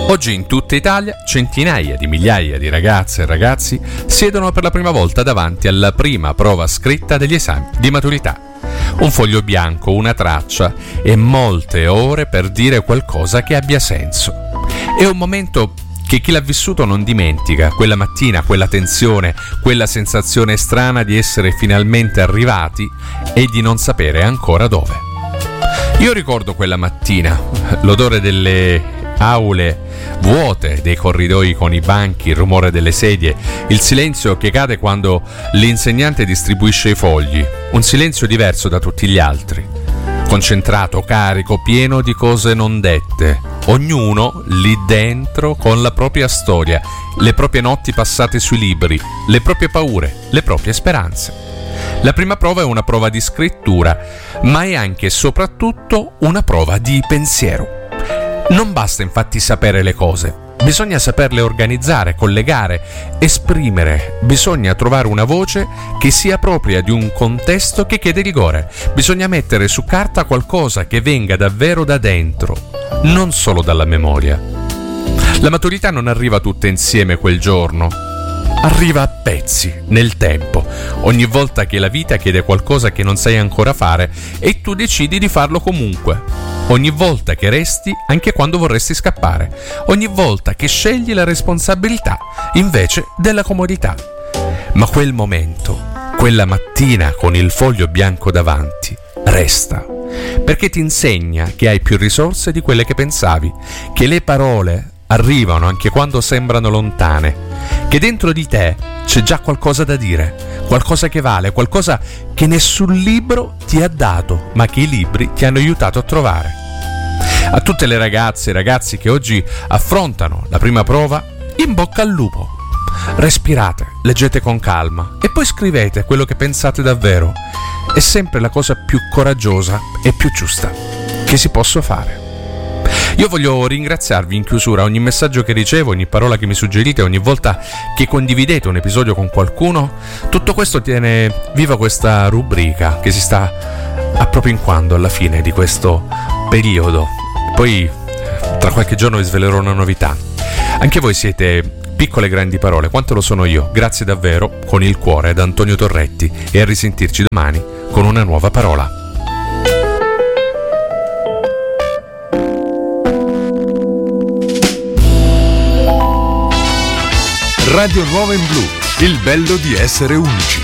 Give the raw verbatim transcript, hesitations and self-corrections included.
Oggi in tutta Italia centinaia di migliaia di ragazze e ragazzi siedono per la prima volta davanti alla prima prova scritta degli esami di maturità. Un foglio bianco, una traccia e molte ore per dire qualcosa che abbia senso. È un momento che chi l'ha vissuto non dimentica, quella mattina, quella tensione, quella sensazione strana di essere finalmente arrivati e di non sapere ancora dove. Io ricordo quella mattina, l'odore delle aule vuote, dei corridoi con i banchi, il rumore delle sedie, il silenzio che cade quando l'insegnante distribuisce i fogli, un silenzio diverso da tutti gli altri, concentrato, carico, pieno di cose non dette, ognuno lì dentro con la propria storia, le proprie notti passate sui libri, le proprie paure, le proprie speranze. La prima prova è una prova di scrittura, ma è anche e soprattutto una prova di pensiero. Non basta infatti sapere le cose, bisogna saperle organizzare, collegare, esprimere, bisogna trovare una voce che sia propria di un contesto che chiede rigore, bisogna mettere su carta qualcosa che venga davvero da dentro, non solo dalla memoria. La maturità non arriva tutta insieme quel giorno, arriva a pezzi, nel tempo, ogni volta che la vita chiede qualcosa che non sai ancora fare e tu decidi di farlo comunque. Ogni volta che resti anche quando vorresti scappare, ogni volta che scegli la responsabilità invece della comodità. Ma quel momento, quella mattina con il foglio bianco davanti, resta, perché ti insegna che hai più risorse di quelle che pensavi, che le parole arrivano anche quando sembrano lontane, che dentro di te c'è già qualcosa da dire, qualcosa che vale, qualcosa che nessun libro ti ha dato, ma che i libri ti hanno aiutato a trovare. A tutte le ragazze e ragazzi che oggi affrontano la prima prova, in bocca al lupo. Respirate, leggete con calma e poi scrivete quello che pensate davvero. È sempre la cosa più coraggiosa e più giusta che si possa fare. Io voglio ringraziarvi in chiusura. Ogni messaggio che ricevo, ogni parola che mi suggerite, ogni volta che condividete un episodio con qualcuno, tutto questo tiene viva questa rubrica che si sta appropinquando alla fine di questo periodo. Poi tra qualche giorno vi svelerò una novità. Anche voi siete piccole grandi parole, quanto lo sono io. Grazie davvero, con il cuore, da Antonio Torretti, e a risentirci domani con una nuova parola. Radio Nuova in Blu, il bello di essere unici.